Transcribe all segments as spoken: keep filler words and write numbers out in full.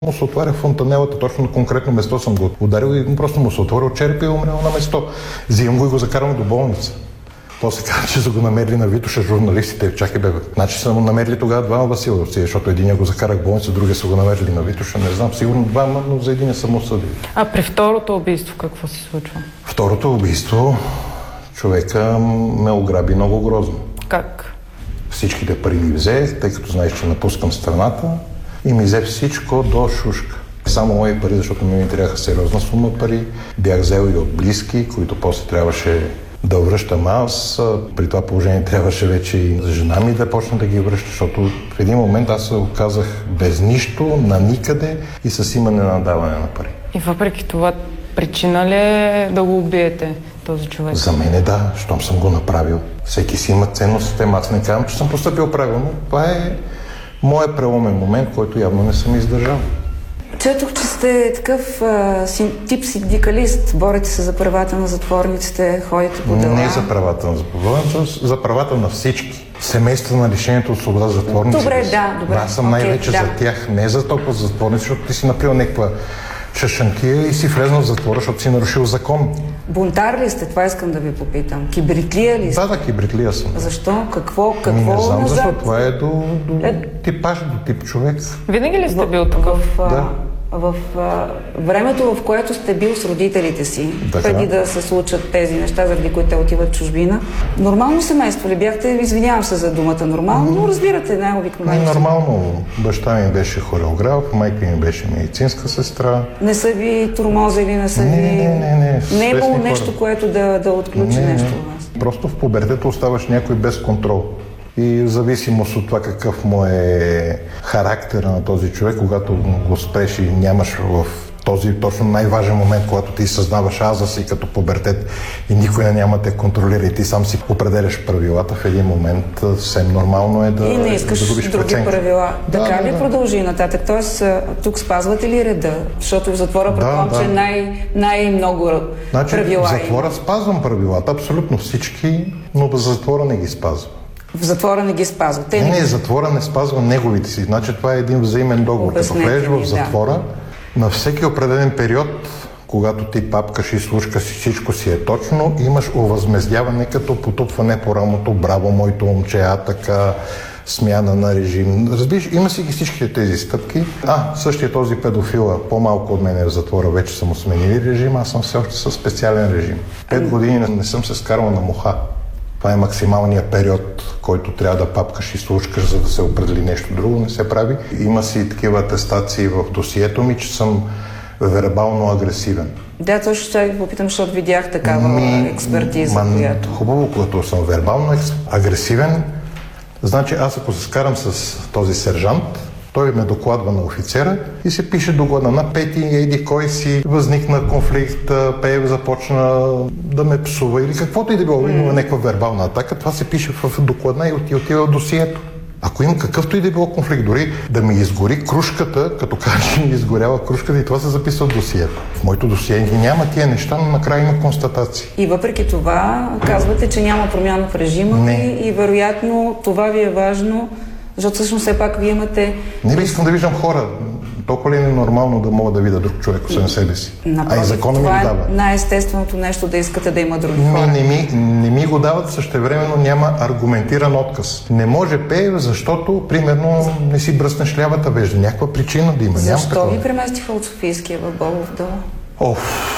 му се отваря фонтанелата, точно на конкретно место съм го ударил и просто му се отворил черепа и умрял на место. Взимам го и го закарвам до болница. После каза, че са го намерили на Витоша журналистите. Чакай бе, значи са му намерили тогава двама Василовци, защото единия го закарах в болница, другия са го намерили на Витоша. Не знам, сигурно двама, но за единия съм осъдили. А при второто убийство какво се случва? Второто убийство човека ме ограби много грозно. Как? Всичките пари ми взе, тъй като знаеш, че напускам страната, и ми взе всичко до шушка. Само мои пари, защото ми трябваха сериозна сума пари. Бях взел и от близки, които после трябваше да връщам аз. При това положение трябваше вече и жена ми да почна да ги връща, защото в един момент аз се оказах без нищо, на никъде и с имане на даване на пари. И въпреки това, причина ли е да го убиете този човек? За мен е да, щом съм го направил. Всеки си има ценностите, аз не казвам, че съм постъпил правилно. Това е моят преломен момент, който явно не съм издържал. Четох, че сте такъв а, тип синдикалист. Борите се за правата на затворниците, ходите по дела. Не за правата на затворниците, за правата на всички. Семейства на лишението от свобода за затворниците. Добре, да, добре. Аз съм okay, най-вече да. за тях, не за толкова за затворници, защото ти си направил някаква шашантия и си влезнал в затвора, защото си нарушил закон. Бунтар ли сте? Това искам да ви попитам. Кибритлия ли сте? Да, да, кибритлия съм. Защо? Какво? Какво Ами не знам назад? защо. Това е до, до е... типаж, до тип човек. Винаги ли сте бил такъв? В, да. В, в а, времето, в което сте бил с родителите си, така, преди да се случат тези неща, заради които те отиват в чужбина, нормално семейство ли бяхте? Извинявам се за думата нормално, но разбирате, най-обикновено. Нормално. Баща ми беше хореограф, майка ми беше медицинска сестра. Не са ви тормозили, не са ви... Не, не, не, не. Не е имало нещо, което да, да отключи не, нещо не. от вас? Просто в пубертето оставаш някой без контрол. И в зависимост от това какъв му е характера на този човек, когато го спреш и нямаш в този точно най-важен момент, когато ти съзнаваш аза си като пубертет и никой не няма те контролира и ти сам си определяш правилата, в един момент съвсем нормално е да и не искаш да други преценка. Правила. Да, така да, ли да. Продължи нататък? Тоест, тук спазвате ли реда? Защото в затвора предполагам, да, да. че най- най-много значи, правила. В затвора спазвам правилата, абсолютно всички, но в затвора не ги спазвам. В затвора не ги спазвате? Не, не, затвора не спазва неговите си. Значи това е един взаимен договор. Като влезеш в затвора, да. На всеки определен период, когато ти папкаш и слушка си, всичко си е точно, имаш овъзмездяване като потупване по рамото, браво, моето момче, а така, смяна на режим. Разбираш, има си ги всичките тези стъпки. А, същия този педофила, по-малко от мен е в затвора, вече са му сменили режим, аз съм все още със специален режим. Пет години не съм се скарал на муха. Това е максималният период, който трябва да папкаш и слушкаш, за да се определи нещо друго, не се прави. Има си такива атестации в досието ми, че съм вербално агресивен. Да, точно ще ви попитам, защото видях такава ми, експертиза, ма, която... Хубаво, когато съм вербално агресивен, значи аз ако се скарам с този сержант, той ме докладва на офицера и се пише доклада на Пети, еди кой си, възникна конфликт, Пеев започна да ме псува или каквото и да било, има някаква вербална атака, това се пише в докладна и отива в досието. Ако има какъвто и да било конфликт, дори да ми изгори кружката, като кажа, че ми изгорява кружката и това се записва в досието. В моето досие ги няма тия неща, но накрая има констатации. И въпреки това казвате, че няма промяна в режима и, и вероятно това ви е важно, защото всъщност все пак вие имате... Не би искам да виждам хора. Толкова ли е нормално да мога да видя друг човек освен себе си? Напротив, а и закона ми го дава. Това е най-естественото нещо да искате да има други хора. Не, не, ми, не ми го дават, същевременно няма аргументиран отказ. Не може Пеев, защото, примерно, не си бръснеш лявата вежда. Някаква причина да има. Защо ви преместиха от Софийския в Бобов дол? Оф.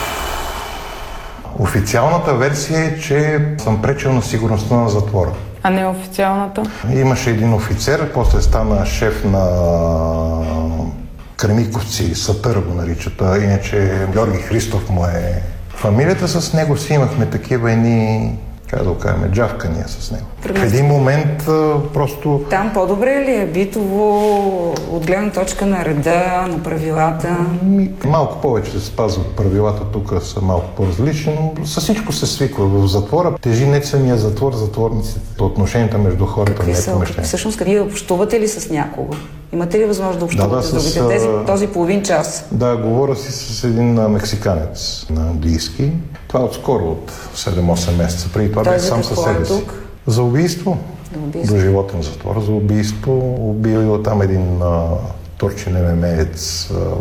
Официалната версия е, че съм пречил на сигурността на затвора. А не официалната? Имаше един офицер, после стана шеф на Кремиковци, Сатър го наричат, иначе Георги Христов му е фамилията. С него си имахме такива едни, как да го кажем, джавкания с него. В един момент просто... Там по-добре ли е битово, от гледна точка на реда, на правилата? Малко повече се спазват правилата, тук са малко по-различни, но със всичко се свиква. В затвора тежи не самия затвор, затворниците, отношенията между хората. Какви не е са? помещение. Всъщност, вие общувате ли с някого? Имате ли възможност да общувате да, да, с другите? с, Тези, този половин час? Да, говоря си с един мексиканец на английски. Това е отскоро, от седем-осем месеца. Преди това бях сам със себе си. За убийство. До животен затвор. За убийство. Убил там един а, турчин емемеец